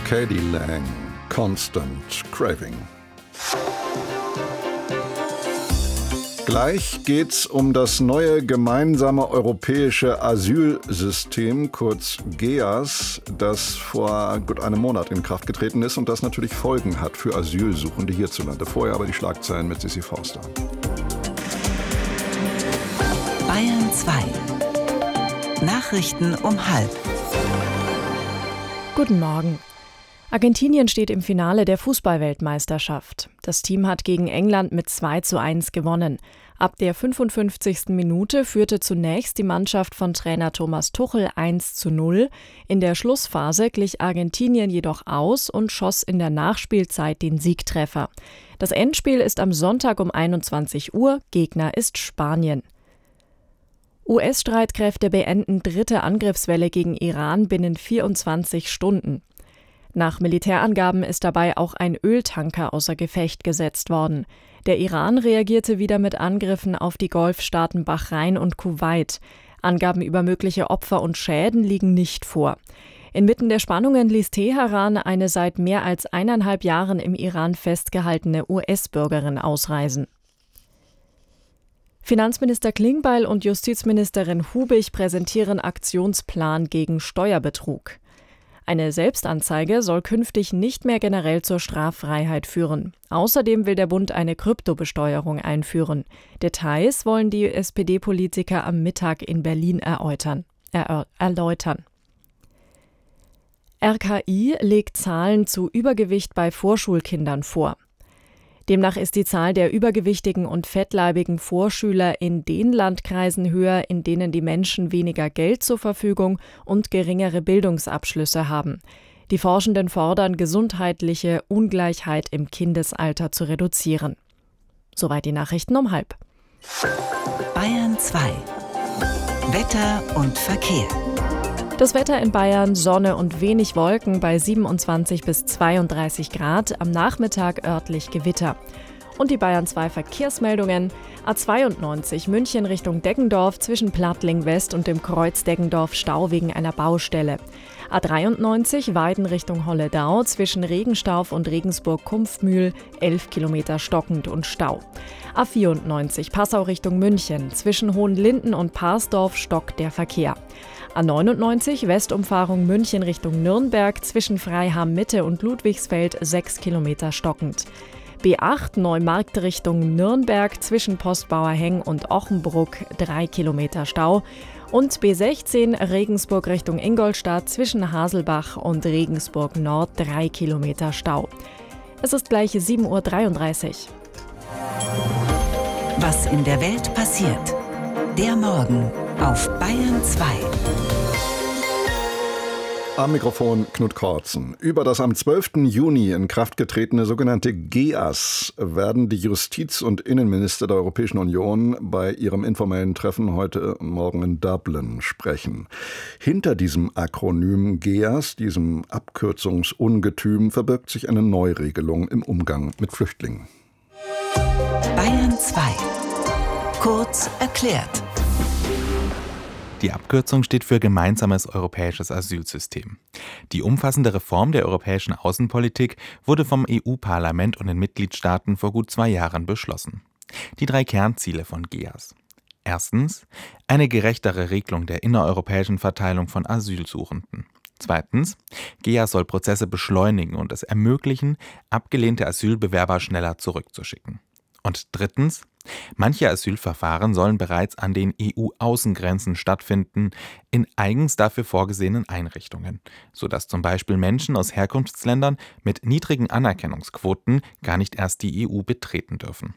K.D. Lang, Constant Craving. Gleich geht's um das neue gemeinsame europäische Asylsystem, kurz GEAS, das vor gut einem Monat in Kraft getreten ist und das natürlich Folgen hat für Asylsuchende hierzulande. Vorher aber die Schlagzeilen mit Sissi Forster. Bayern 2. Nachrichten um 12:30. Guten Morgen. Argentinien steht im Finale der Fußball-Weltmeisterschaft. Das Team hat gegen England mit 2:1 gewonnen. Ab der 55. Minute führte zunächst die Mannschaft von Trainer Thomas Tuchel 1:0. In der Schlussphase glich Argentinien jedoch aus und schoss in der Nachspielzeit den Siegtreffer. Das Endspiel ist am Sonntag um 21 Uhr, Gegner ist Spanien. US-Streitkräfte beenden dritte Angriffswelle gegen Iran binnen 24 Stunden. Nach Militärangaben ist dabei auch ein Öltanker außer Gefecht gesetzt worden. Der Iran reagierte wieder mit Angriffen auf die Golfstaaten Bahrain und Kuwait. Angaben über mögliche Opfer und Schäden liegen nicht vor. Inmitten der Spannungen ließ Teheran eine seit mehr als 1,5 Jahren im Iran festgehaltene US-Bürgerin ausreisen. Finanzminister Klingbeil und Justizministerin Hubig präsentieren Aktionsplan gegen Steuerbetrug. Eine Selbstanzeige soll künftig nicht mehr generell zur Straffreiheit führen. Außerdem will der Bund eine Kryptobesteuerung einführen. Details wollen die SPD-Politiker am Mittag in Berlin erläutern. RKI legt Zahlen zu Übergewicht bei Vorschulkindern vor. Demnach ist die Zahl der übergewichtigen und fettleibigen Vorschüler in den Landkreisen höher, in denen die Menschen weniger Geld zur Verfügung und geringere Bildungsabschlüsse haben. Die Forschenden fordern, gesundheitliche Ungleichheit im Kindesalter zu reduzieren. Soweit die Nachrichten um 12:30. Bayern 2. Wetter und Verkehr. Das Wetter in Bayern, Sonne und wenig Wolken bei 27 bis 32 Grad, am Nachmittag örtlich Gewitter. Und die Bayern 2 Verkehrsmeldungen: A92 München Richtung Deggendorf zwischen Plattling West und dem Kreuz Deggendorf Stau wegen einer Baustelle. A93 Weiden Richtung Holledau zwischen Regenstauf und Regensburg-Kumpfmühl 11 Kilometer stockend und Stau. A94 Passau Richtung München zwischen Hohenlinden und Parsdorf stockt der Verkehr. A99 Westumfahrung München Richtung Nürnberg zwischen Freiham-Mitte und Ludwigsfeld 6 Kilometer stockend. B8 Neumarkt Richtung Nürnberg zwischen Postbauerheng und Ochenbruck 3 Kilometer Stau. Und B16 Regensburg Richtung Ingolstadt zwischen Haselbach und Regensburg Nord 3 Kilometer Stau. Es ist gleich 7:33 Uhr. Was in der Welt passiert. Der Morgen auf Bayern 2. Am Mikrofon Knut Kortzen. Über das am 12. Juni in Kraft getretene sogenannte GEAS werden die Justiz- und Innenminister der Europäischen Union bei ihrem informellen Treffen heute Morgen in Dublin sprechen. Hinter diesem Akronym GEAS, diesem Abkürzungsungetüm, verbirgt sich eine Neuregelung im Umgang mit Flüchtlingen. Bayern 2. Kurz erklärt. Die Abkürzung steht für Gemeinsames europäisches Asylsystem. Die umfassende Reform der europäischen Außenpolitik wurde vom EU-Parlament und den Mitgliedstaaten vor gut 2 Jahren beschlossen. Die 3 Kernziele von GEAS. Erstens, eine gerechtere Regelung der innereuropäischen Verteilung von Asylsuchenden. Zweitens, GEAS soll Prozesse beschleunigen und es ermöglichen, abgelehnte Asylbewerber schneller zurückzuschicken. Und drittens, manche Asylverfahren sollen bereits an den EU-Außengrenzen stattfinden, in eigens dafür vorgesehenen Einrichtungen, sodass zum Beispiel Menschen aus Herkunftsländern mit niedrigen Anerkennungsquoten gar nicht erst die EU betreten dürfen.